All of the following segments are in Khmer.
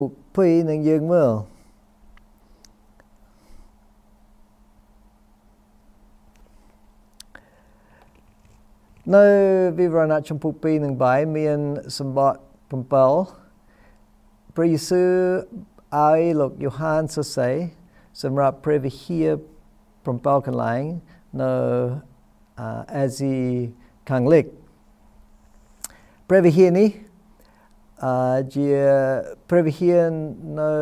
Phiនឹងយើងមើលនៅវិវរណៈចំពោះ2នឹងបាយមានសម្បត្តិ7ព្រះយេស៊ូវឲ្យលោកយ៉ូហានសរសេរសម្រាប់ព្រះវិហារ7កន្លែងនៅអាស៊ីខាងលិចព្រះវិហារនេះជាព្រះវិហារនៅ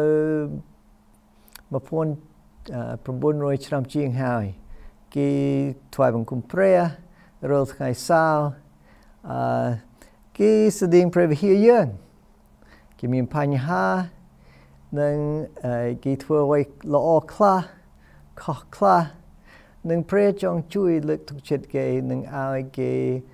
1900ឆ្នាំជាងហើយគេថ្វាយបង្គំព្រះរាល់ថ្ងៃសៅរ៍គេស្ដែងព្រះវិហារយើងគេមានបញ្ហានិងគេធ្វើអ្វីល្អខ្លះខុសខ្លះនិងព្រះចង់ជួយលើកទឹកចិត្តគេនិងឲ្យគេ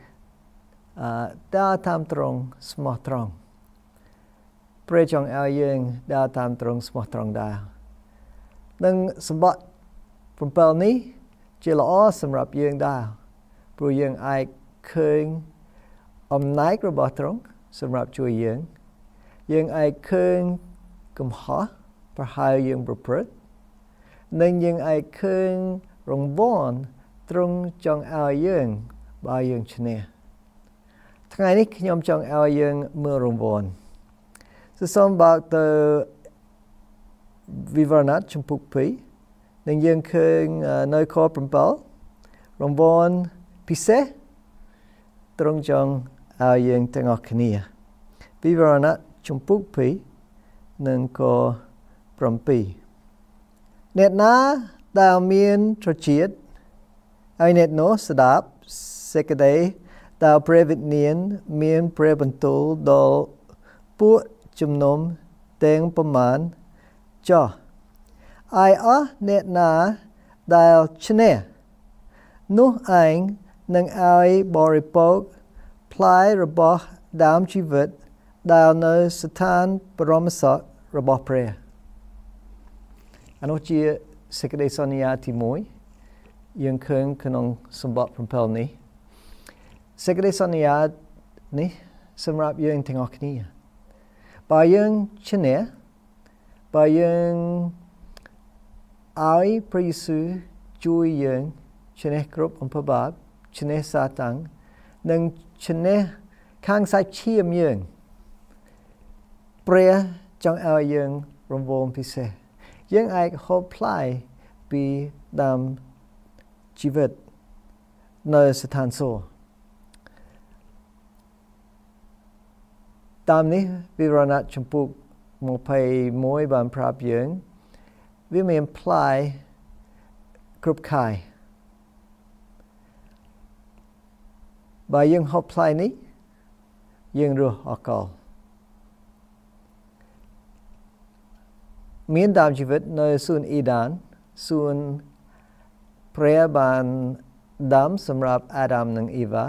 ដើរតាមត្រង់ស្មោះត្រង់ព្រះចង់ឲ្យយើងដើរតាមត្រង់ស្មោះត្រង់ដែរនិងសម្បត្តិ7នេះជាល្អសម្រាប់យើងដែរព្រោះយើងអាចឃើញអំណាចរបស់ទ្រង់សម្រាប់ជួយយើងអាចឃើញកំហុសប្រហែលយើងប្រព្រឹត្តនិងយើងអាចឃើញរង្វាន់ទ្រង់ចង់ឲ្យយើងបើយើងឈ្នះថ្ងៃនេះខ្ញុំចង់ឲ្យយើងមើលរង្វាន់សូមបើកទៅវិវរណៈចំពុក2និងយើងឃើញនៅខ7រង្វាន់ពិសេសទ្រង់ចង់ឲ្យយើងទាំងអស់គ្នាវិវរណៈចំពុក2និងខ7អ្នកណាដែលមានត្រចៀកឲ្យអ្នកនោះស្ដាប់សេចក្តីដែលព្រះវិញ្ញាណមានព្រះបន្ទូលដល់ពួកជំនុំទាំងប្រមាណចុះai ởអ្នកណាដែលឈ្នះនោះឯងនឹងឲ្យបរិភោគផ្លែរបស់ដើមជីវិតដែលនៅស្ថានបរមសុខរបស់ព្រះអានោះជាសេចក្តីសន្យាទី1យើងឃើញក្នុងសម្បត្តិ7នេះសេចក្តីសន្យានេះសម្រាប់យើងទាំងអស់គ្នាបើយើងឈ្នះបើយើងឲ្យព្រះយេស៊ូវជួយយើងឈ្នះគ្រប់អំពើបាបឈ្នះសាតាំងនិងឈ្នះខាងសាច់ឈាមយើងព្រះចង់ឲ្យយើងរង្វាន់ពិសេសយើងអាចហូបផ្លែពីដើមជីវិតនៅស្ថានសួគ៌តាមនេះវិវរណៈចំពុក21បានប្រាប់យើងវាមានផ្លែគ្រប់ខែបើយើងហូបផ្លែនេះយើងរស់អកលមានដើមជីវិតនៅសួនអ៊ីដានសួនព្រះបានដាំសម្រាប់អាដាមនិងអ៊ីវ៉ា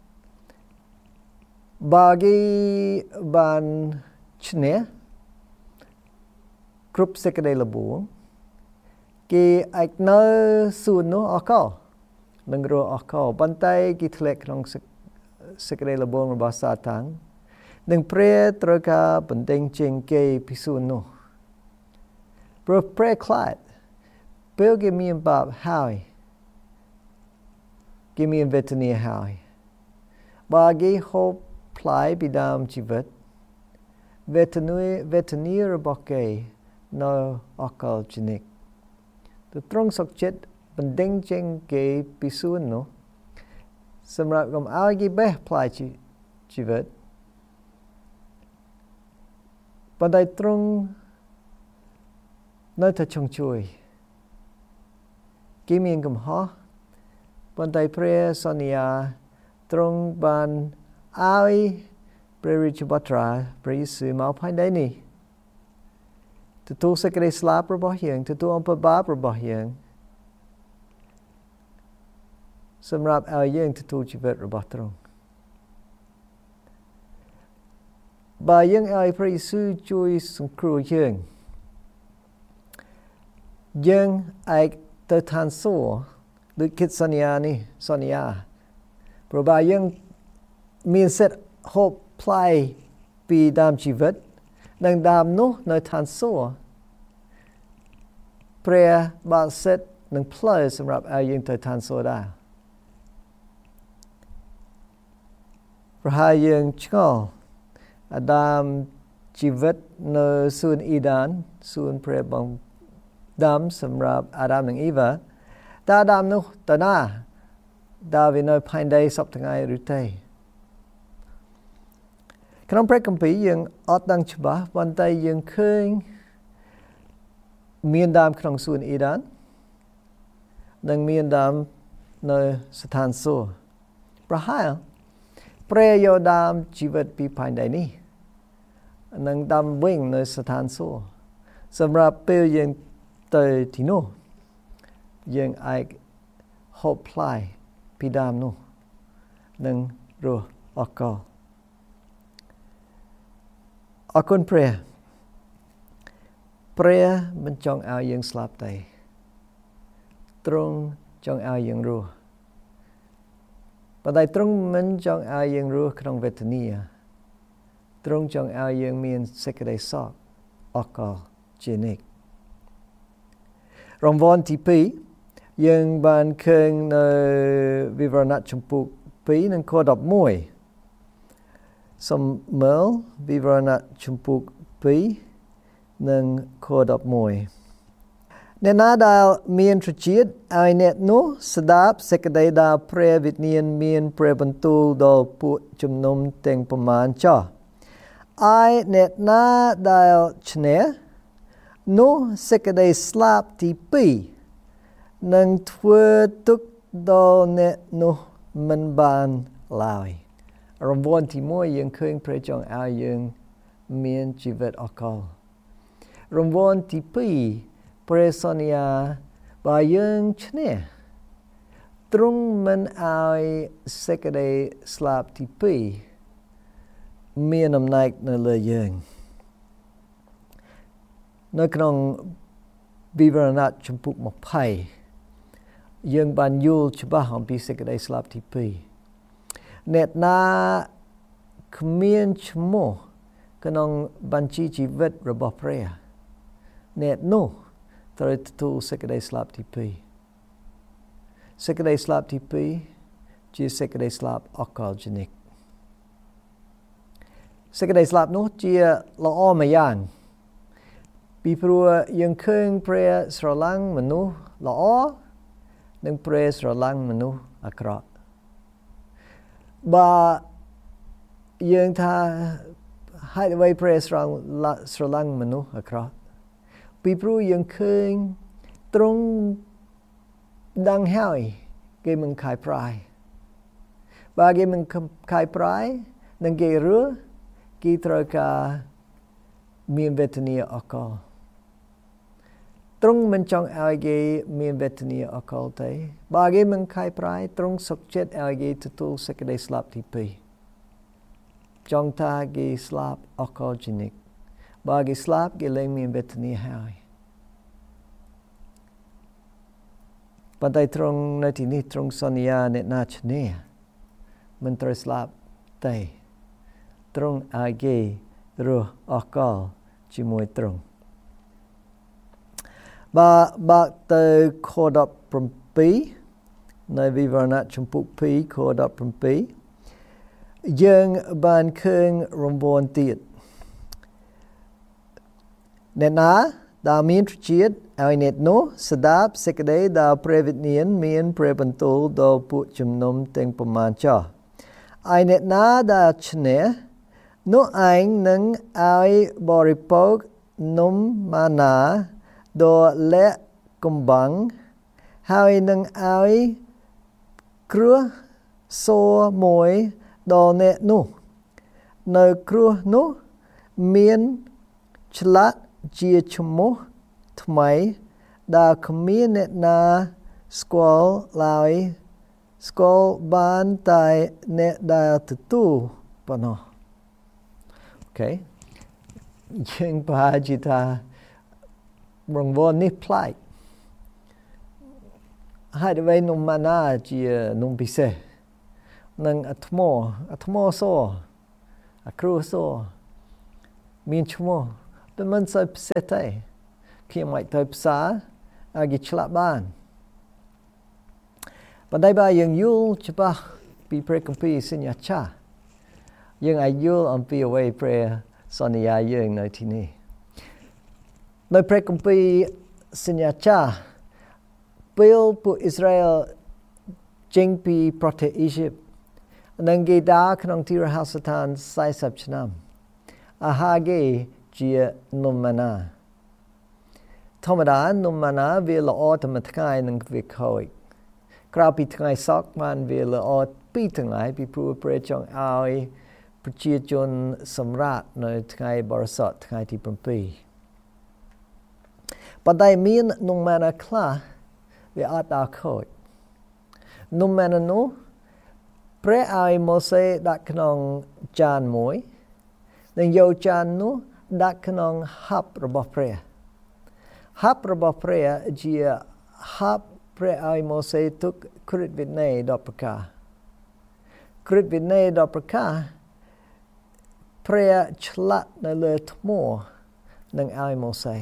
បើគេបានឈ្នះគ្រប់សេចក្តីល្បួងគេអាចនៅសួននោះអកលនឹងរស់អកលប៉ុន្តែគេធ្លាក់ក្នុងសេចក្តីល្បួងរបស់សាតាំងនិងព្រះត្រូវការបណ្ដេញចេញគេពីសួននោះព្រោះព្រះខ្លាចពេលគេមានបាបហើយគេមានវេទនាហើយបើគេហូបផ្លែពីដើមជីវិតវេទនារបស់គេនៅអកលជានិច្ចទៅត្រង់សុខចិត្តបណ្ដេញចេញគេពីសួននោះសម្រាប់កុំឲ្យគេបេះផ្លែជីវិតប៉ុន្តែទ្រង់នៅតែចង់ជួយគេមានកំហុសប៉ុន្តែព្រះសន្យាទ្រង់បានឲ្យព្រះរាជបុត្រាព្រះយេស៊ូវមកផែនដីនេះទទួលសេចក្តីស្លាប់របស់យើងទទួលអំពើបាបរបស់យើងសម្រាប់ឲ្យយើងទទួលជីវិតរបស់ទ្រង់បើយើងឲ្យព្រះយេស៊ូវជួយសង្គ្រោះយើងអាចទៅឋានសួគ៌ដូចគិតសន្យានេះសន្យាព្រោះបើយើងមានសិទ្ធិហូបផ្លែពីដើមជីវិតនឹងដើមនោះនៅឋានសួគ៌ព្រះបានសិតនឹងផ្លូវសម្រាប់ឲ្យយើងទៅឋានសួគ៌ដែរប្រហែលយើងឆ្ងល់អាដាមជីវិតនៅសួនអ៊ីដានសួនព្រះបង្ដាំសម្រាប់អាដាមនិងអ៊ីវ៉ាតើអាដាមនោះទៅណាតើវានៅផែនដីសពថ្ងៃឬទេក្នុងព្រះគម្ពីរយើងអត់ដឹងច្បាស់ប៉ុន្តែយើងឃើញមានដើមក្នុងសួនអ៊ីដាននិងមានដើមនៅស្ថានសួគ៌ប្រហែលព្រះយកដើមជីវិតពីផែនដីនេះនិងដាំវិញនៅស្ថានសួគ៌សម្រាប់ពេលយើងទៅទីនោះយើងអាចហូបផ្លែពីដើមនោះនិងរស់អរគុណអរគុណព្រះមិនចង់ឲ្យយើងស្លាប់ទេទ្រង់ចង់ឲ្យយើងរស់ប៉ុន្តែទ្រង់មិនចង់ឲ្យយើងរស់ក្នុងវេទនាទ្រង់ចង់ឲ្យយើងមានសេចក្តីសុខអរគុណជានិច្ចរង្វាន់ទី2យើងបានឃើញនៅវិវរណៈចំពុក2និងខ11សូមមើលវិវរណៈចំពុក2និងខ11អ្នកណាដែលមានត្រចៀកឲ្យអ្នកនោះស្ដាប់សេចក្តីដែលព្រះវិញ្ញាណមានព្រះបន្ទូលដល់ពួកជំនុំទាំងប្រមាណចោះឯអ្នកណាដែលឈ្នះនោះសេចក្តីស្លាប់ទី2នឹងធ្វើទុក្ខដល់អ្នកនោះមិនបានឡើយរង្វាន់ទី1យើងឃើញព្រះចង់ឲ្យយើងមានជីវិតអកលរង្វាន់ទី2ព្រះសន្យាបើយើងឈ្នះទ្រង់មិនឲ្យសេចក្តីស្លាប់ទី2មានអំណាចនៅលើយើងនៅក្នុងវិវរណៈចំពុក20យើងបានយល់ច្បាស់អំពីសេចក្តីស្លាប់ទី2អ្នកណាគ្មានឈ្មោះក្នុងបញ្ជីជីវិតរបស់ព្រះអ្នកនោះត្រូវទទួលសេចក្តីស្លាប់ទី2សេចក្តីស្លាប់ទី2ជាសេចក្តីស្លាប់អកលជនិកសេចក្តីស្លាប់នោះជាល្អមួយយ៉ាងពីព្រោះយើងឃើញព្រះស្រឡាញ់មនុស្សល្អនិងព្រះស្រឡាញ់មនុស្សអាក្រក់បើយើងថាហេតុអ្វីព្រះស្រឡាញ់មនុស្សអាក្រក់ពីព្រោះយើងឃើញទ្រង់ដឹងហើយគេមិនខាយប្រាយបើគេមិនខាយប្រាយនឹងគេរស់គេត្រូវការមានវេទនាអកលទ្រង់មិនចង់ឲ្យគេមានវេទនាអកលទេបើគេមិនខាយប្រាយទ្រង់សុខចិត្តឲ្យគេទទួលសេចក្តីស្លាប់ទី2ចង់ថាគេស្លាប់អកលជនិកបើគេស្លាប់គេលែងមានវេទនាហើយប៉ុន្តែទ្រង់នៅទីនេះទ្រង់សន្យាអ្នកណាឈ្នះមិនត្រូវស្លាប់ទេទ្រង់ឲ្យគេរស់អកលជាមួយទ្រង់បើទៅខ17នៅវិវរណៈចំពុក2ខ17យើងបានឃើញរង្វាន់ទៀតអ្នកណាដែលមានត្រចៀកឲ្យអ្នកនោះស្ដាប់សេចក្តីដែលព្រះវិញ្ញាណមានព្រះបន្ទូលដល់ពួកជំនុំទាំងប្រមាណចោះឯអ្នកណាដែលឈ្នះនោះឯងនឹងឲ្យបរិភោគនំម៉ាណាដ៏លាក់កំបាំងហើយនឹងឲ្យគ្រោះសមួយដល់អ្នកនោះនៅគ្រោះនោះមានឆ្លាក់ជាឈ្មោះថ្មីដែលគ្មានអ្នកណាស្គាល់ឡើយស្គាល់បានតែអ្នកដែលទទួលប៉ុណ្ណោះអូខេយើងប្រហែលជាថារង្វាន់នេះប្លែកហើយដើម្បីនំម៉ាណាជានំពិសេសនឹងអាថ្មសអាគ្រោះសមានឈ្មោះតែមិនសូវពិសេសទេខ្ញុំមិនទៅផ្សារឲ្យគេឆ្លាក់បានប៉ុន្តែបើយើងយល់ច្បាស់ពីព្រះគម្ពីរសញ្ញាចាស់យើងអាចយល់អំពីអ្វីព្រះសន្យាយើងនៅទីនេះនៅព្រះគម្ពីរសញ្ញាចាស់ពេលពួកអ៊ីស្រាអែលចេញពីប្រទេសអ៊ីជីបនិងគេដើរក្នុងទីរហោស្ថាន40ឆ្នាំអាហារគេជានំម៉ាណាធម្មតានំម៉ាណាវាល្អតែមួយថ្ងៃនឹងវាខូចក្រៅពីថ្ងៃសកបានវាល្អ2ថ្ងៃពីព្រោះព្រះចង់ឲ្យប្រជាជនសម្រាកនៅថ្ងៃបរិសុទ្ធថ្ងៃទី7ប៉ុន្តែមាននំម៉ាណាខ្លះវាអត់ដល់ខូចនំម៉ាណានោះព្រះឲ្យម៉ូសេដាក់ក្នុងចានមួយនិងយកចាននោះដាក់ក្នុងហាប់របស់ព្រះហាប់របស់ព្រះជាហាប់ព្រះឲ្យម៉ូសេទុកគ្រឹះវិន័យ10ប្រការគ្រឹះវិន័យ10ប្រការព្រះឆ្លាក់នៅលើថ្មនិងឲ្យម៉ូសេ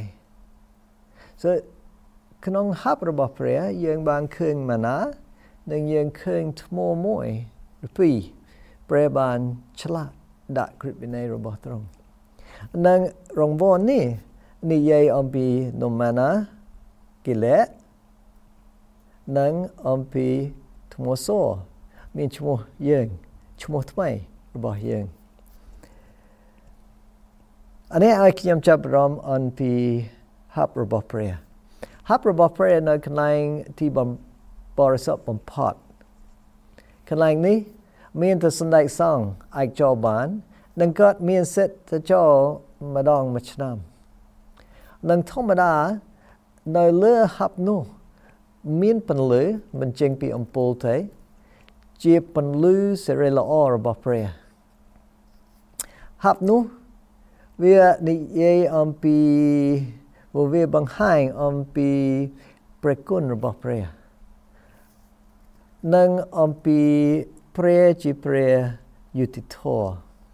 ក្នុងហាប់របស់ព្រះយើងបានឃើញម៉ាណានិងយើងឃើញថ្មមួយឬពីរព្រះបានឆ្លាក់ដាក់គ្រឹះវិន័យរបស់ទ្រង់និងរង្វាន់នេះនិយាយអំពីនំម៉ាណាគិលេនិងអំពីថ្មសមានឈ្មោះយើងឈ្មោះថ្មីរបស់យើងនេះឲ្យខ្ញុំចាប់អារម្មណ៍អំពីហាប់របស់ព្រះហាប់របស់ព្រះនៅកន្លែងទីបរិសុទ្ធបំផុតកន្លែងនេះមានតែសម្ដេចសង្ឃអាចចូលបាននិងគាត់មានសិទ្ធិទៅចូលម្ដងមួយឆ្នាំនិងធម្មតានៅលើហាប់នោះមានពន្លឺបញ្ចេញពីអំពូលទេជាពន្លឺសេរីល្អរបស់ព្រះហាប់នោះវានិយាយអំពីវាបង្ហាញអំពីព្រះគុណរបស់ព្រះនិងអំពីព្រះជាព្រះយុត្តិធម៌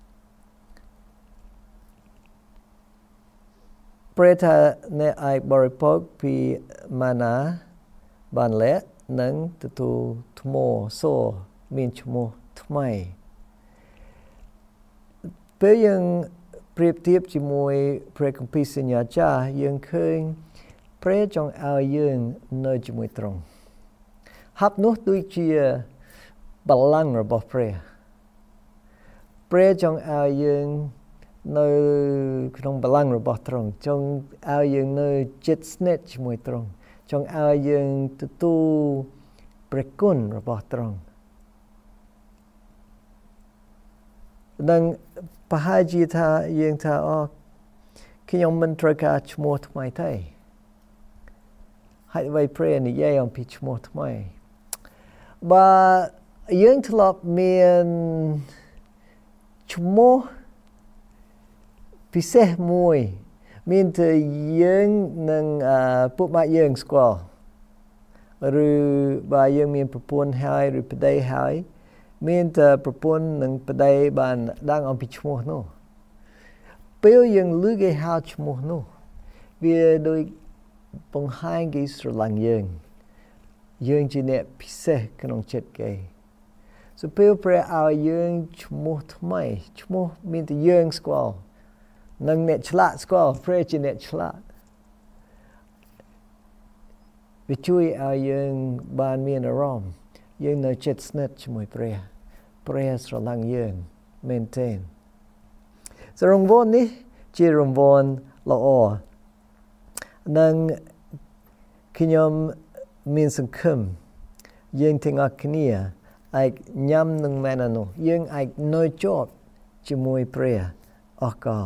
ព្រះថាអ្នកអាចបរិភោគពីម៉ាណាបានលែកនិងទទួលថ្មសមានឈ្មោះថ្មីពេលយើងប្រៀបធៀបជាមួយព្រះគម្ពីរសញ្ញាចាស់យើងឃើញព្រះចង់ឲ្យយើងនៅជាមួយទ្រង់ហាប់នោះដូចជាបល្ល័ង្ករបស់ព្រះចង់ឲ្យយើងនៅក្នុងបល្ល័ង្ករបស់ទ្រង់ចង់ឲ្យយើងនៅជិតស្និទ្ធជាមួយទ្រង់ចង់ឲ្យយើងទទួលព្រះគុណរបស់ទ្រង់និងប្រហែលជាថាយើងថាខ្ញុំមិនត្រូវការឈ្មោះថ្មីទេហើយអ្វីព្រះនិយាយអំពីឈ្មោះថ្មីបើយើងធ្លាប់មានឈ្មោះពិសេសមួយមានតែយើងនិងពួកម៉ាក់យើងស្គាល់ឬបើយើងមានប្រពន្ធហើយឬប្តីហើយមានតែប្រពន្ធនិងប្តីបានដឹងអំពីឈ្មោះនោះពេលយើងឮគេហៅឈ្មោះនោះវាដូចបង្ហាញគេស្រឡាញ់យើងជាអ្នកពិសេសក្នុងចិត្តគេពេលព្រះឲ្យយើងឈ្មោះថ្មីឈ្មោះមានតែយើងស្គាល់និងអ្នកឆ្លាតស្គាល់ព្រះជាអ្នកឆ្លាតវាជួយឲ្យយើងបានមានអារម្មណ៍យើងនៅជិតស្និទ្ធជាមួយព្រះស្រឡាញ់យើងមែនទែនរង្វាន់នេះជារង្វាន់ល្អនិងខ្ញុំមានសង្ឃឹមយើងទាំងអស់គ្នាអាចញ៉ាំនឹងមែននោះយើងអាចនៅជាប់ជាមួយព្រះអស់កល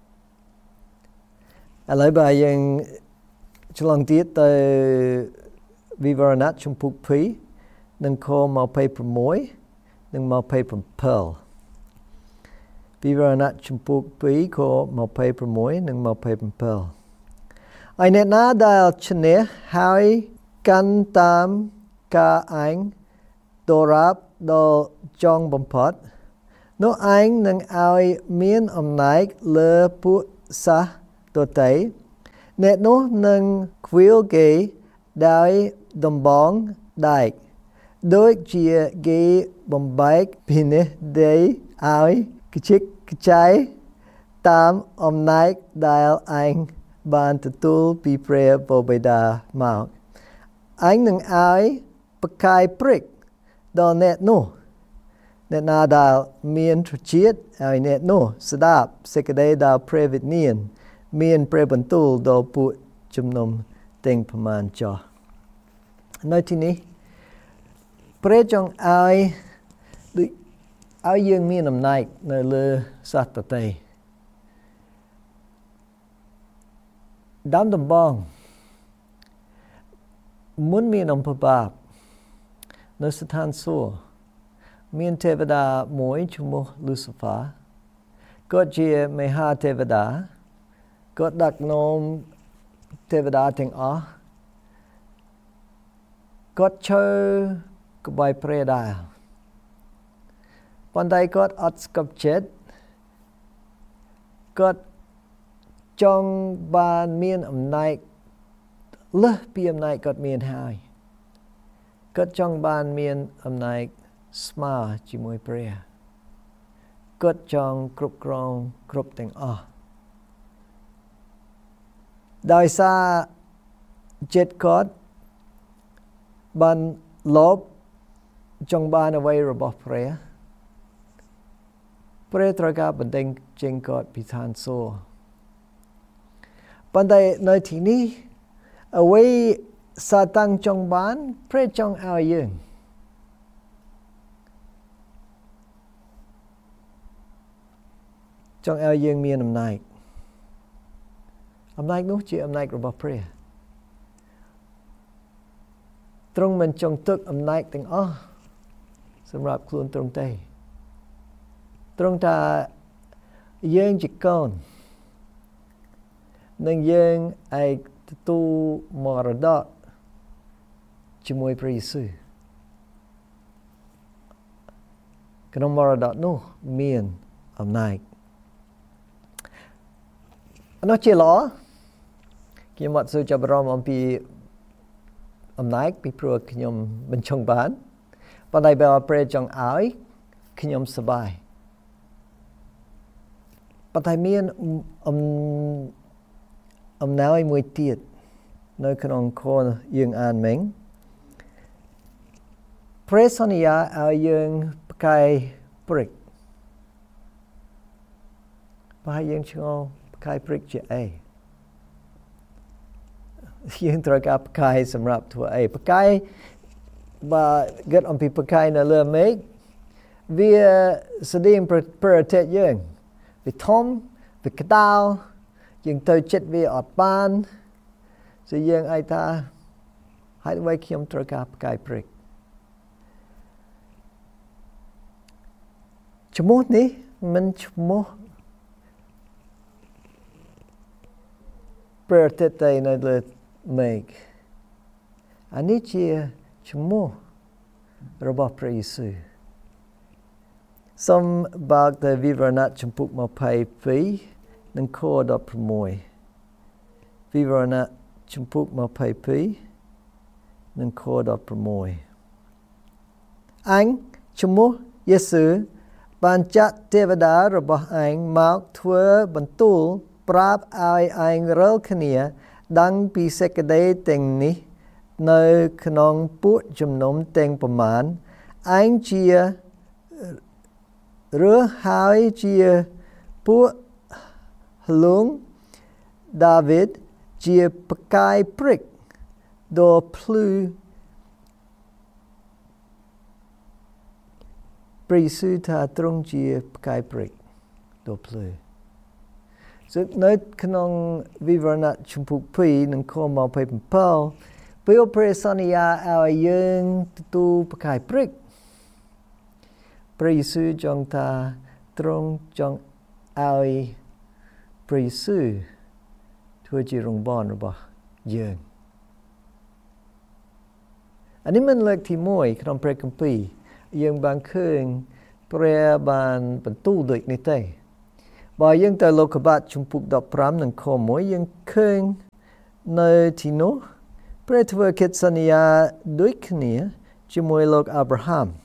ឥឡូវបើយើងឆ្លងទៀតទៅវិវរណៈជំពូក2និងខ26និង27វិវរណៈជំពូក2ខ26និង27ហើយអ្នកណាដែលឈ្នះហើយកាន់តាមការឯងដរាបដល់ចុងបំផុតនោះឯងនឹងឲ្យមានអំណាចលើពួកសាទតីអ្នកនោះនឹងខ្វៀលគេដោយដំបងដែកដូចជាគេបំបែកពីនេះដីឲ្យខ្ជិកខ្ចៃតាមអំណាចដែលឯងបានទទួលពីព្រះបិតាមកឯងនឹងឲ្យផ្កាយព្រិចដល់អ្នកនោះអ្នកណាដែលមានត្រចៀកឲ្យអ្នកនោះស្ដាប់សេចក្តីដែលព្រះវិញ្ញាណមានព្រះបន្ទូលដល់ពួកជំនុំទាំងប្រមាណចោះនៅទីនេះព្រះចង់ឲ្យយើងមានអំណាចនៅលើសត្វដទៃដំបងមុនមានអំពើបាបនៅស្ថានសួគ៌មានទេវតាមួយឈ្មោះ Lucifer គាត់ជាមហាទេវតាគាត់ដឹកនាំទេវតាទាំងអស់គាត់ឈើក្បែរព្រះដែរប៉ុន្តែគាត់អត់ស្កប់ចិត្តគាត់ចង់បានមានអំណាចលើសពីអំណាចគាត់មានហើយគាត់ចង់បានមានអំណាចស្មើជាមួយព្រះគាត់ចង់គ្រប់គ្រងគ្រប់ទាំងអស់ដោយសារចិត្តគាត់បានលោភចង់បានអ្វីរបស់ព្រះត្រូវការបណ្ដេញចេញគាត់ពីឋានសួគ៌ប៉ុន្តែនៅទីនេះអ្វីសាតាំងចង់បានព្រះចង់ឲ្យយើងចង់ឲ្យយើងមានអំណាចនោះជាអំណាចរបស់ព្រះទ្រង់មិនចង់ទុកអំណាចទាំងអស់សម្រាប់ខ្លួនទ្រង់ទេទ្រង់ថាយើងជាកូននឹងយើងឯកទទួលមរតកជាមួយព្រះយេស៊ូវក្នុងមរតកនោះមានអំណាចនោះជាល្អខ្ញុំអត់សូវចាប់អារម្មណ៍អំពីអំណាចពីព្រោះខ្ញុំមិនចង់បានប៉ុន្តែបើព្រះចង់ឲ្យខ្ញុំសប្បាយប៉ុន្តែមានអំណោយមួយទៀតនៅក្នុងខយើងអានមិញព្រះសន្យាឲ្យយើងផ្កាយព្រិចបើយើងឆ្ងល់ផ្កាយព្រិចជាអីយើងត្រូវការផ្កាយសម្រាប់ធ្វើអីផ្កាយបើគិតអំពីផ្កាយនៅលើមេឃវាស្តៀងប្រទេសយើងវាធំវាក្តៅយើងទៅចិត្តវាអត់បានဆိုយើងអាចថាហេតុអ្វីខ្ញុំត្រូវការផ្កាយព្រិចឈ្មោះនេះមិនឈ្មោះប្រទេសតែនៅលើមេឃអានេះជាឈ្មោះរបស់ព្រះយេស៊ូវសូមបើកទៅវិវរណៈចំពុក22និងខ16វិវរណៈចំពុក22និងខ16អញឈ្មោះយេស៊ូវបានចាត់ទេវតារបស់ឯងមកធ្វើបន្ទូលប្រាប់ឲ្យឯងរាល់គ្នាដឹងពីសេចក្តីទាំងនេះនៅក្នុងពួកជំនុំទាំងប្រមាណឯងជារើសហើយជាពួកលងដាវីតជាផ្កាយព្រិចដ៏ភ្លឺព្រះយេស៊ូវថាទ្រង់ជាផ្កាយព្រិចដ៏ភ្លឺនៅក្នុងវិវរណៈជំពូក2និងខ27ពេលព្រះសន្យាឲ្យយើងទទួលផ្កាយព្រិចព្រះយេស៊ូវចង់ថាទ្រង់ចង់ឲ្យព្រះយេស៊ូវធ្វើជារង្វាន់របស់យើងអានេះមិនលើកទី1ក្នុងព្រះគម្ពីរយើងបានឃើញព្រះបានបន្ទូលដូចនេះទេបើយើងទៅលោកុបាទជំពូក15និងខ1យើងឃើញនៅទីនោះព្រះធ្វើកិច្ចសន្យាដូចគ្នាជាមួយលោកអាប់រ៉ាហាំ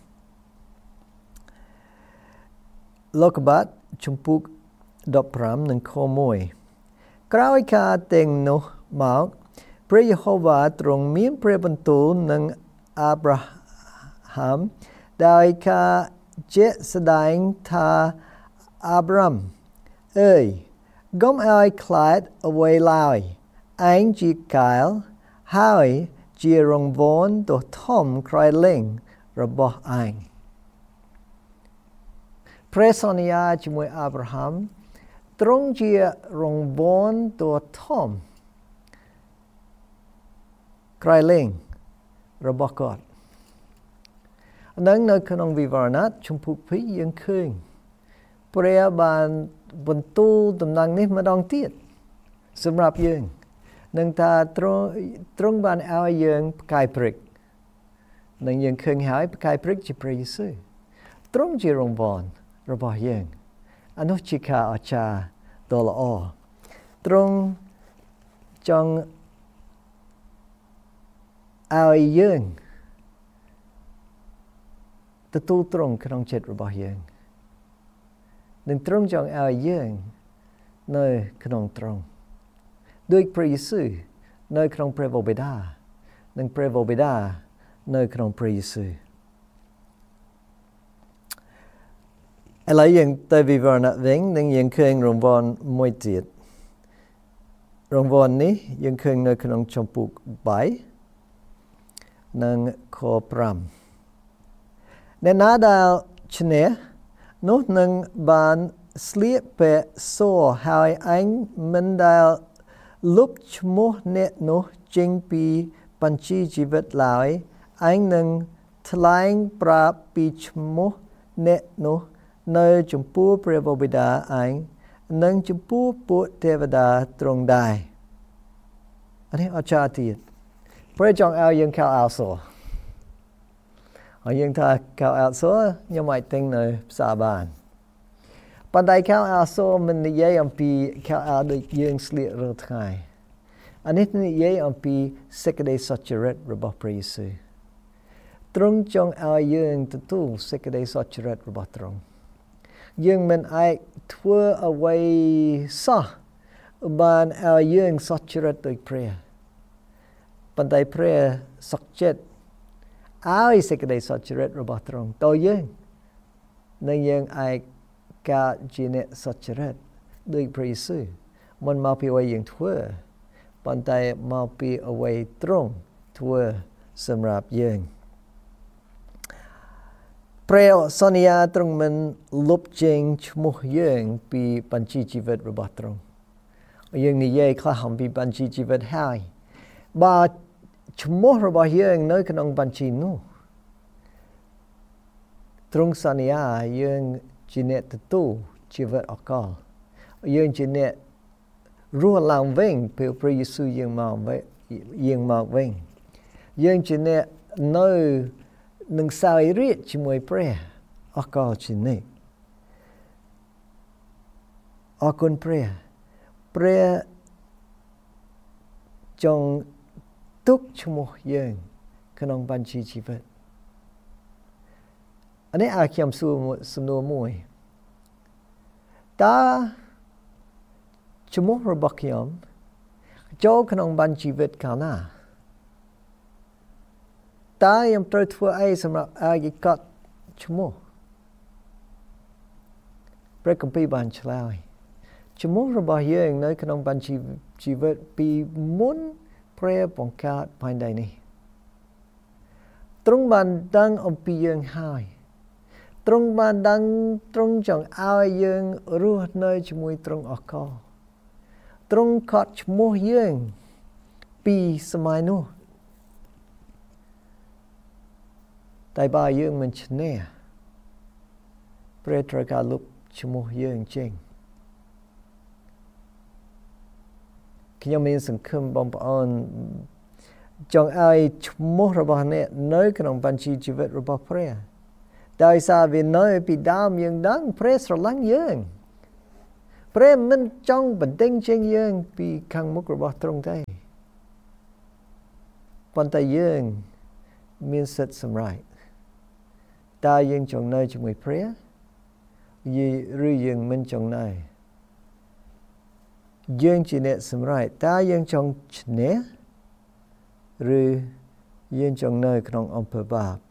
លោកុបាទជំពូក15និងខ1ក្រោយការទាំងនោះមកព្រះយេហូវ៉ាទ្រង់មានព្រះបន្ទូលនឹងអាប់រ៉ាហាំដោយការជាក់ស្ដែងថាអាប់រ៉ាំអើយកុំឲ្យខ្លាចអ្វីឡើយឯងជាកាលហើយជារង្វាន់ដ៏ធំក្រៃលែងរបស់ឯងព្រះសន្យាជាមួយអាប់រ៉ាហាំទ្រង់ជារង្វាន់ដ៏ធំក្រៃលែងរបស់គាត់នៅក្នុងវិវរណៈជំពូក2យើងឃើញព្រះបានបន្ទូលដំណឹងនេះម្ដងទៀតសម្រាប់យើងនឹងថាទ្រង់បានឲ្យយើងផ្កាយព្រឹកនឹងយើងឃើញហើយផ្កាយព្រឹកជាព្រះយេស៊ូវទ្រង់ជារង្វាន់របស់យើងអនុជាការអស្ចារ្យដ៏ល្អទ្រង់ចង់ឲ្យយើងទទួលទ្រង់ក្នុងចិត្តរបស់យើងនឹងទ្រង់ចង់ឲ្យយើងនៅក្នុងទ្រង់ដោយព្រះយេស៊ូវនៅក្នុងព្រះបិតានិងព្រះបិតានៅក្នុងព្រះយេស៊ូវឥឡូវយើងទៅវិវរណៈវិញនឹងយើងឃើញរង្វាន់មួយទៀតរង្វាន់នេះយើងឃើញនៅក្នុងជំពូក3និងខ5អ្នកណាដែលឈ្នះនោះនឹងបានស្លៀកពាក់សហើយឯងមិនដែលលុបឈ្មោះអ្នកនោះចេញពីបញ្ជីជីវិតឡើយឯងនឹងថ្លែងប្រាប់ពីឈ្មោះអ្នកនោះនៅចំពោះព្រះបិតាឯងនិងចំពោះពួកទេវតាទ្រង់ដែរនេះអស្ចារ្យទៀតព្រះចង់ឲ្យយើងខោអាវសហើយយើងថាខោអាវសខ្ញុំអាចទិញនៅផ្សារបានប៉ុន្តែខោអាវសមិននិយាយអំពីខោអាវដូចយើងស្លៀករាល់ថ្ងៃអានេះនិយាយអំពីសេចក្តីសុចរិតរបស់ព្រះយេស៊ូវទ្រង់ចង់ឲ្យយើងទទួលសេចក្តីសុចរិតរបស់ទ្រង់យើងមិនអាចធ្វើអ្វីសោះបានឲ្យយើងសុចរិតដូចព្រះប៉ុន្តែព្រះសុខចិត្តឲ្យសេចក្តីសុចរិតរបស់ទ្រង់តើយើងនឹងយើងអាចកើតជាអ្នកសុចរិតដូចព្រះយេស៊ូវមិនមកពីអ្វីយើងធ្វើប៉ុន្តែមកពីអ្វីទ្រង់ធ្វើសម្រាប់យើងព្រះសន្យាទ្រង់មិនលុបចេញឈ្មោះយើងពីបញ្ជីជីវិតរបស់ទ្រង់យើងនិយាយខ្លះអំពីបញ្ជីជីវិតហើយបើឈ្មោះរបស់យើងនៅក្នុងបញ្ជីនោះទ្រង់សន្យាយើងជាអ្នកទទួលជីវិតអកលយើងជាអ្នករស់ឡើងវិញពេលព្រះយេស៊ូវយើងមកវិញយើងជាអ្នកនៅនឹងសោយរាជ្យជាមួយព្រះអកលជានិច្ចអរគុណព្រះចង់ទុកឈ្មោះយើងក្នុងបញ្ជីជីវិតនេះឲ្យខ្ញុំសួរសំណួរមួយតើឈ្មោះរបស់ខ្ញុំចូលក្នុងបញ្ជីជីវិតកាលណាតើខ្ញុំត្រូវធ្វើអីសម្រាប់ឲ្យកត់ឈ្មោះព្រះគម្ពីរបានឆ្លើយឈ្មោះរបស់យើងនៅក្នុងបញ្ជីជីវិតពីមុនព្រះបង្កើតផែនដីនេះទ្រង់បានដឹងអំពីយើងហើយទ្រង់បានដឹងទ្រង់ចង់ឲ្យយើងរស់នៅជាមួយទ្រង់អកលទ្រង់កត់ឈ្មោះយើងពីសម័យនោះតែបើយើងមិនឈ្នះព្រះត្រូវការលុបឈ្មោះយើងចេញខ្ញុំមានសង្ឃឹមបងប្អូនចង់ឲ្យឈ្មោះរបស់អ្នកនៅក្នុងបញ្ជីជីវិតរបស់ព្រះដោយសារវានៅពីដើមយើងដឹងព្រះស្រឡាញ់យើងព្រះមិនចង់បណ្ដេញចេញយើងពីខាងមុខរបស់ទ្រង់ទេប៉ុន្តែយើងមានសិទ្ធិសម្រេចតើយើងចង់នៅជាមួយព្រះឬយើងមិនចង់នៅយើងជាអ្នកសម្រេចតើយើងចង់ឈ្នះឬយើងចង់នៅក្នុងអំពើបាប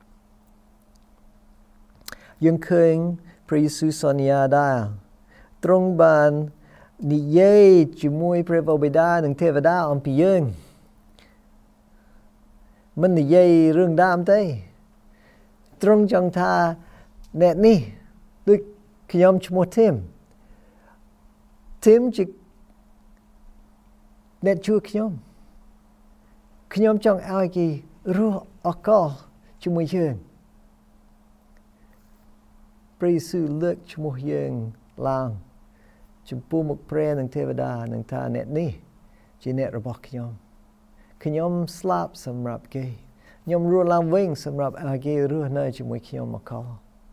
យើងឃើញព្រះយេស៊ូវសន្យាដែរទ្រង់បាននិយាយជាមួយព្រះបិតានិងទេវតាអំពីយើងមិននិយាយរឿងដើមទេទ្រង់ចង់ថាអ្នកនេះដូចខ្ញុំឈ្មោះធីមជាអ្នកជួយខ្ញុំចង់ឲ្យគេរស់អកលជាមួយយើងព្រះយេស៊ូវលើកឈ្មោះយើងឡើងចំពោះមុខព្រះនិងទេវតានឹងថាអ្នកនេះជាអ្នករបស់ខ្ញុំស្លាប់សម្រាប់គេខ្ញុំរស់ឡើងវិញសម្រាប់ឲ្យគេរស់នៅជាមួយខ្ញុំអកល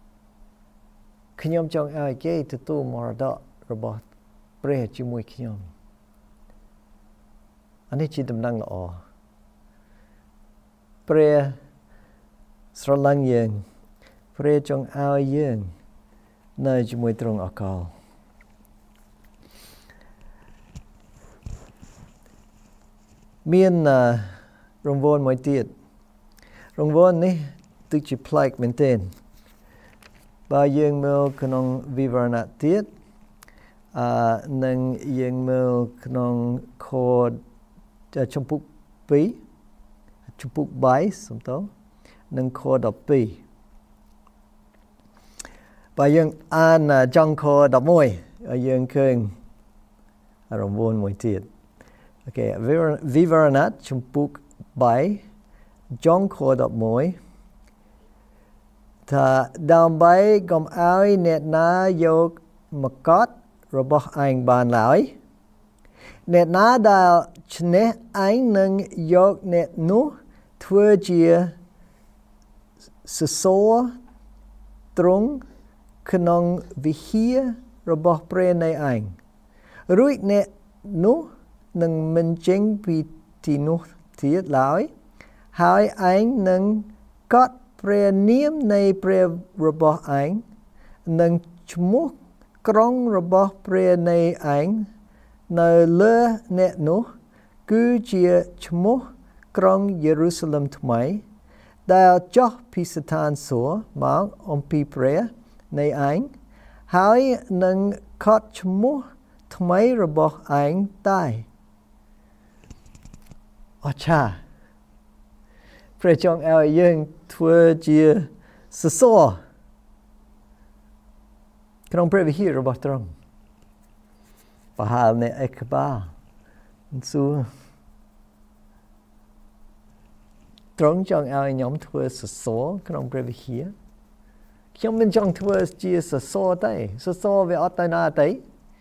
ខ្ញុំចង់ឲ្យគេទទួលមរតករបស់ព្រះជាមួយខ្ញុំអានេះជាដំណឹងល្អព្រះស្រឡាញ់យើងព្រះចង់ឲ្យយើងនៅជាមួយទ្រង់អកលមានរង្វាន់មួយទៀតរង្វាន់នេះទឹកជាប្លែកមែនទែនបើយើងមើលក្នុងវិវរណៈទៀតនិងយើងមើលក្នុងខចំពុក2ចំពុក3សំទោសនិងខ12បើយើងអានចុងខ11យើងឃើញរង្វាន់មួយទៀតអូខេវិវរណៈចំពុក3ចុងខ11ថាដើម្បីកុំឲ្យអ្នកណាយកមកុដរបស់ឯងបានឡើយអ្នកណាដែលឈ្នះឯងនឹងយកអ្នកនោះធ្វើជាសសរទ្រង់ក្នុងវិហាររបស់ព្រះនៃឯងរួចអ្នកនោះនឹងមិនចេញពីទីនោះទៀតឡើយហើយឯងនឹងកត់ព្រះនាមនៃព្រះរបស់ឯងនិងឈ្មោះក្រុងរបស់ព្រះនៃឯងនៅលើអ្នកនោះគឺជាឈ្មោះក្រុងយេរូសាឡឹមថ្មីដែលចុះពីស្ថានសួគ៌មកអំពីព្រះនៃឯងហើយនឹងខត់ឈ្មោះថ្មីរបស់ឯងតែអច្ឆាព្រះចង់ឲ្យយើងធ្វើជាសសរក្នុងព្រះវិហាររបស់ទ្រង់ប្រហែលអ្នកអេកបាសួរទ្រង់ចង់ឲ្យខ្ញុំធ្វើសសរក្នុងព្រះវិហារខ្ញុំមិនចង់ធ្វើជាសសរទេសសរវាអត់ទៅណាទេ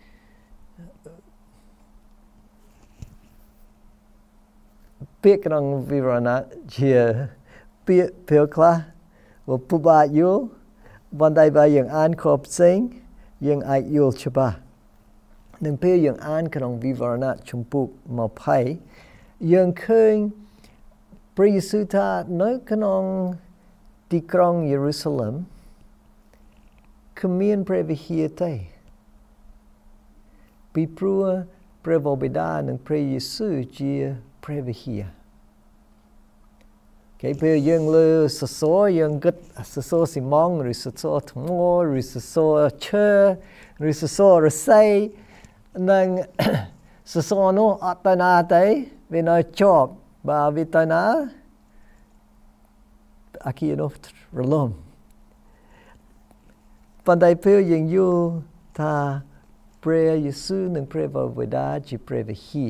ពាក្យក្នុងវិវរណៈជាពាក្យពេលខ្លះវាពិបាកយល់ប៉ុន្តែបើយើងអានខផ្សេងយើងអាចយល់ច្បាស់នឹងពេលយើងអានក្នុងវិវរណៈចំពុក20យើងឃើញព្រះយេស៊ូវថានៅក្នុងទីក្រុងយេរូសាឡឹមគ្មានព្រះវិហារទេពីព្រោះព្រះបិតានិងព្រះយេស៊ូវជាព្រះវិហារគេពេលយើងលើសសរយើងគិតសសរស៊ីម៉ង់ឬសសរថ្មឬសសរឈើឬសសររស័យនិងសសរនោះអត់ទៅណាទេវានៅជាប់បើវាទៅណាអគារនោះរលំប៉ុន្តែពេលយើងយល់ថាព្រះយេស៊ូវនិងព្រះបិតាជាព្រះវិហារ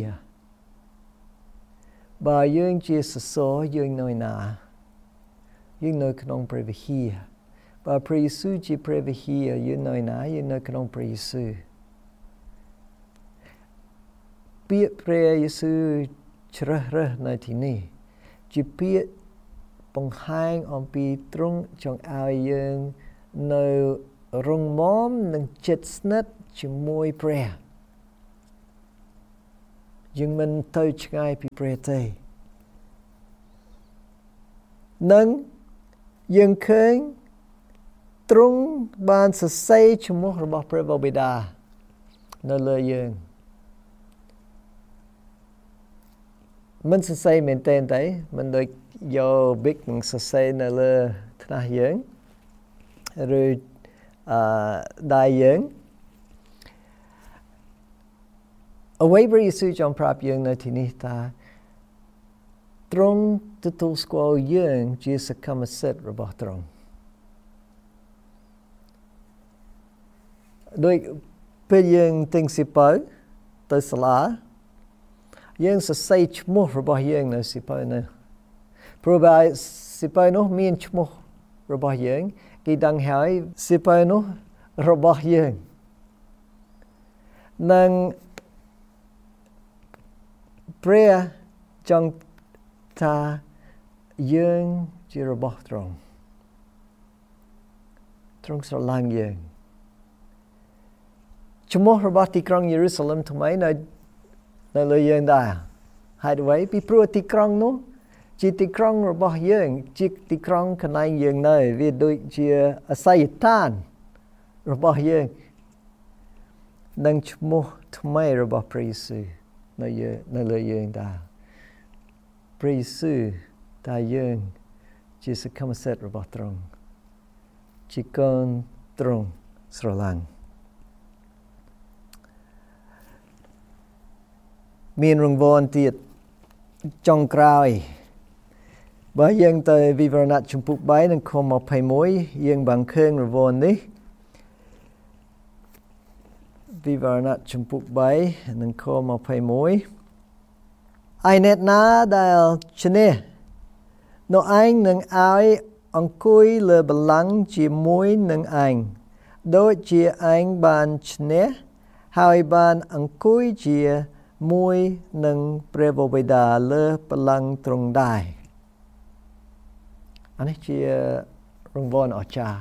បើយើងជាសសរយើងនៅណាយើងនៅក្នុងព្រះវិហារបើព្រះយេស៊ូវជាព្រះវិហារយើងនៅណាយើងនៅក្នុងព្រះយេស៊ូវពាក្យព្រះយេស៊ូវជ្រើសរើសនៅទីនេះជាពាក្យបង្ហាញអំពីទ្រង់ចង់ឲ្យយើងនៅរងមាំនិងជិតស្និទ្ធជាមួយព្រះយើងមិនទៅឆ្ងាយពីព្រះទេនឹងយើងឃើញទ្រង់បានសរសេរឈ្មោះរបស់ព្រះបិតានៅលើយើងមិនសរសេរមែនទេមិនដូចយកប៊ិកនឹងសរសេរនៅលើថ្នាស់យើងឬដៃយើងអ្វីព្រះយេស៊ូវចង់ប្រាប់យើងនៅទីនេះថាទ្រង់ទទួលស្គាល់យើងជាសកម្មសិទ្ធិរបស់ទ្រង់ដោយពេលយើងទិញសៀវភៅទៅសាលាយើងសរសេរឈ្មោះរបស់យើងនៅសៀវភៅនោះព្រោះបើសៀវភៅនោះមានឈ្មោះរបស់យើងគេដឹងហើយសៀវភៅនោះរបស់យើងនឹងព្រះចង់ថាយើងជារបស់ទ្រង់ស្រឡាញ់យើងឈ្មោះរបស់ទីក្រុងយេរូសាឡឹមថ្មីនៅលើយើងដែរហេតុអ្វីពីព្រោះទីក្រុងនោះជាទីក្រុងរបស់យើងជាទីក្រុងកន្លែងយើងនៅវាដូចជាអាសយដ្ឋានរបស់យើងនិងឈ្មោះថ្មីរបស់ព្រះយេស៊ូវនៅលើយើងដែរព្រះយេស៊ូវថាយើងជាសកម្មសិទ្ធិរបស់ទ្រង់ជាកូនទ្រង់ស្រឡាញ់មានរង្វាន់ទៀតចុងក្រោយបើយើងទៅវិវរណៈជំពូក3និងខ21យើងបានឃើញរង្វាន់នេះវិវរណៈជំពូក3និងខ21ឯអ្នកណាដែលឈ្នះនោះឯងនឹងឲ្យអង្គុយលើបល្ល័ង្កជាមួយនឹងឯងដូចជាឯងបានឈ្នះហើយបានអង្គុយជាមួយនឹងព្រះបិតាលើបល្ល័ង្កទ្រង់ដែរអានេះជារង្វាន់អស្ចារ្យ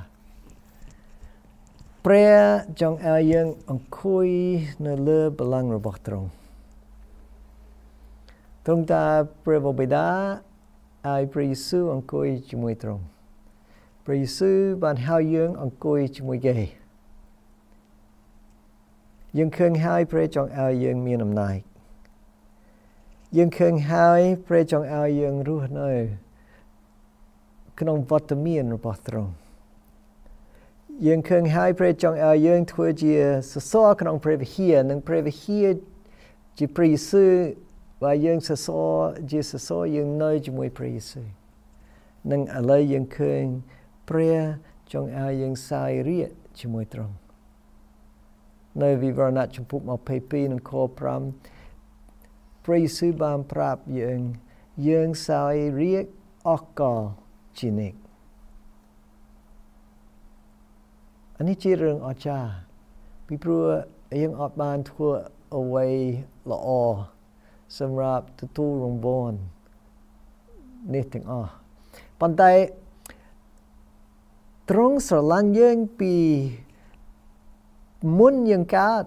ព្រះចង់ឲ្យយើងអង្គុយនៅលើបល្ល័ង្ករបស់ទ្រង់ទ្រង់ថាព្រះបិតាឲ្យព្រះយេស៊ូវអង្គុយជាមួយទ្រង់ព្រះយេស៊ូវបានហៅយើងអង្គុយជាមួយគេយើងឃើញហើយព្រះចង់ឲ្យយើងមានអំណាចយើងឃើញហើយព្រះចង់ឲ្យយើងរស់នៅក្នុងវត្តមានរបស់ទ្រង់យើងឃើញហើយព្រះចង់ឲ្យយើងធ្វើជាសសរក្នុងព្រះវិហារនិងព្រះវិហារជាព្រះយេស៊ូវបើយើងសសរជាសសរយើងនៅជាមួយព្រះយេស៊ូវនិងឥឡូវយើងឃើញព្រះចង់ឲ្យយើងសាយរាជ្យជាមួយទ្រង់នៅវិវរណៈជំពូក22និងខ5ព្រះយេស៊ូវបានប្រាប់យើងសាយរាជ្យអស់កលជានិច្ចអានេះជារឿងអស្ចារ្យពីព្រោះយើងអត់បានធ្វើអ្វីល្អសម្រាប់ទទួលរង្វាន់នេះទាំងអស់ប៉ុន្តែទ្រង់ស្រឡាញ់យើងពីមុនយើងកើត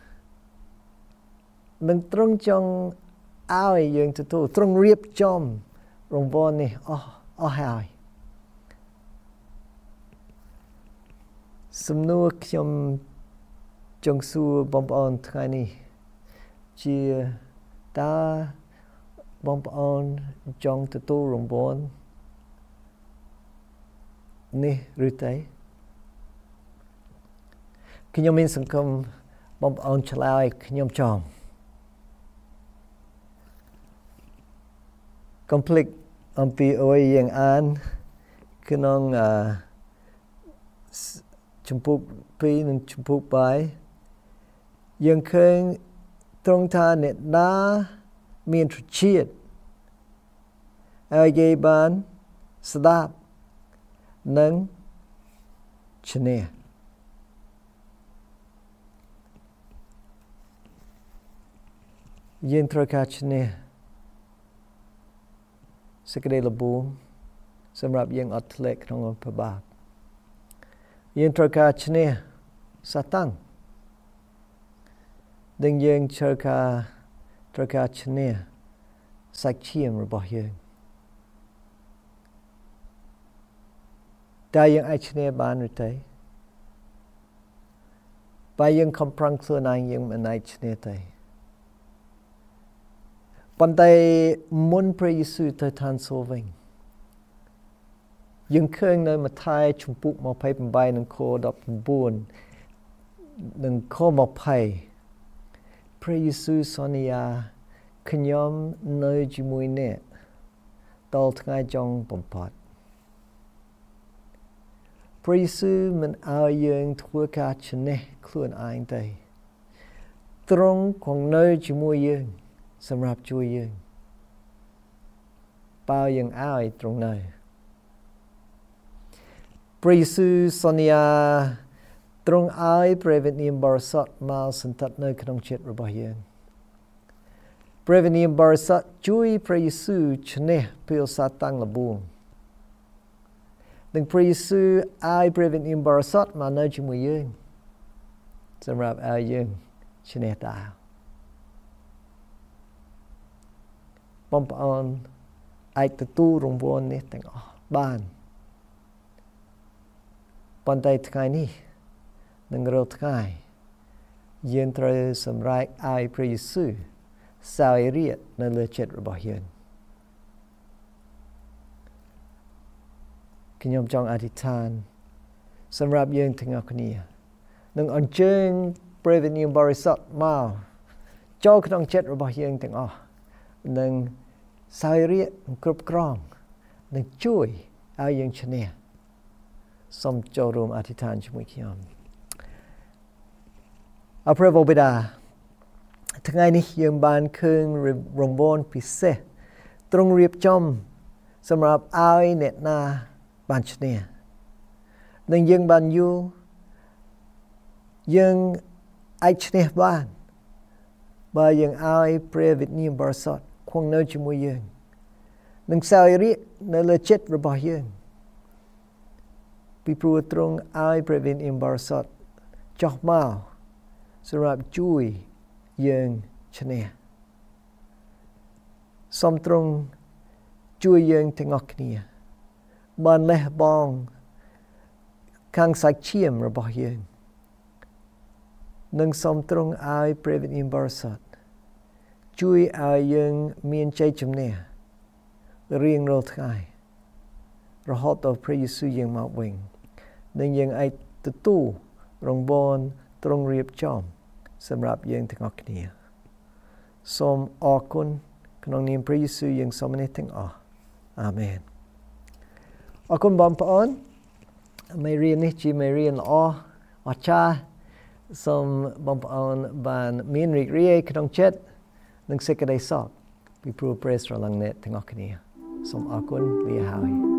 នឹងទ្រង់ចង់ឲ្យយើងទទួលទ្រង់រៀបចំរង្វាន់នេះអស់ហើយសំណួរខ្ញុំចង់សួរបងប្អូនថ្ងៃនេះជាតើបងប្អូនចង់ទទួលរង្វាន់នេះឬទេខ្ញុំមានសង្ឃឹមបងប្អូនឆ្លើយខ្ញុំចង់កុំភ្លេចអំពីអ្វីយើងអានក្នុងជំពូក2និងជំពូក3យើងឃើញទ្រង់ថាអ្នកណាមានត្រចៀកឲ្យគេបានស្ដាប់និងឈ្នះយើងត្រូវការឈ្នះសេចក្តីល្បួងសម្រាប់យើងអត់ធ្លាក់ក្នុងអំពើបាបយើងត្រូវការឈ្នះសាតាំងដែលយើងត្រូវការត្រូវការឈ្នះសាច់ឈាមរបស់យើងតែយើងអាចឈ្នះបានឬទេបើយើងខំប្រឹងខ្លួនឯងយើងមិនអាចឈ្នះទេប៉ុន្តែមុនព្រះយេស៊ូវទៅឋានសួគ៌វិញយើងឃើញនៅម៉ាថាយជំពូក28និងខ19និងខ20ព្រះយេស៊ូវសន្យាខ្ញុំនៅជាមួយអ្នកដល់ថ្ងៃចុងបំផុតព្រះយេស៊ូវមិនឲ្យយើងធ្វើការឈ្នះខ្លួនឯងទេទ្រង់គង់នៅជាមួយយើងសម្រាប់ជួយយើងបើយើងឲ្យទ្រង់នៅព្រះយេស៊ូវសន្យាទ្រង់ឲ្យព្រះវិញ្ញាណបរិសុទ្ធមកសន្តិដ្ឋនៅក្នុងចិត្តរបស់យើងព្រះវិញ្ញាណបរិសុទ្ធជួយព្រះយេស៊ូវឈ្នះពីសាតាំងល្បួងនិងព្រះយេស៊ូវឲ្យព្រះវិញ្ញាណបរិសុទ្ធមកនៅជាមួយយើងសម្រាប់ឲ្យយើងឈ្នះតើបងប្អូនអាចទទួលរង្វាន់នេះទាំងអស់បានប៉ុន្តែថ្ងៃនេះនឹងរាល់ថ្ងៃយើងត្រូវសម្រេចឲ្យព្រះយេស៊ូវសោយរាជ្យនៅលើចិត្តរបស់យើងខ្ញុំចង់អធិដ្ឋានសម្រាប់យើងទាំងអស់គ្នានឹងអញ្ជើញព្រះវិញ្ញាណបរិសុទ្ធមកចូលក្នុងចិត្តរបស់យើងទាំងអស់នឹងសោយរាជ្យគ្រប់គ្រងនឹងជួយឲ្យយើងឈ្នះសូមចូលរួមអធិដ្ឋានជាមួយខ្ញុំអរព្រះបិតាថ្ងៃនេះយើងបានឃើញរង្វាន់ពិសេសទ្រង់រៀបចំសម្រាប់ឲ្យអ្នកណាបានឈ្នះនិងយើងបានយល់យើងអាចឈ្នះបានបើយើងឲ្យព្រះវិញ្ញាណបរិសុទ្ធគង់នៅជាមួយយើងនិងសោយរាជ្យនៅលើចិត្តរបស់យើងពីព្រោះទ្រង់ឲ្យព្រះវិញ្ញាណបរិសុទ្ធចុះមកសម្រាប់ជួយយើងឈ្នះសូមទ្រង់ជួយយើងទាំងអស់គ្នាបានលះបង់ខាងសាច់ឈាមរបស់យើងនិងសូមទ្រង់ឲ្យព្រះវិញ្ញាណបរិសុទ្ធជួយឲ្យយើងមានជ័យជំនះរៀងរាល់ថ្ងៃរហូតដល់ព្រះយេស៊ូវយើងមកវិញនិងយើងអាចទទួលរង្វាន់ទ្រង់រៀបចំសម្រាប់យើងទាំងអស់គ្នាសូមអរគុណក្នុងនាមព្រះយេស៊ូវយើងសូមនេះទាំងអស់អាមែនអរគុណបងប្អូនមេរៀននេះជាមេរៀនល្អអស្ចារ្យសូមបងប្អូនបានមានរីករាយក្នុងចិត្តនិងសេចក្តីសុខពីព្រោះព្រះស្រឡាញ់អ្នកទាំងអស់គ្នាសូមអរគុណលាហើយ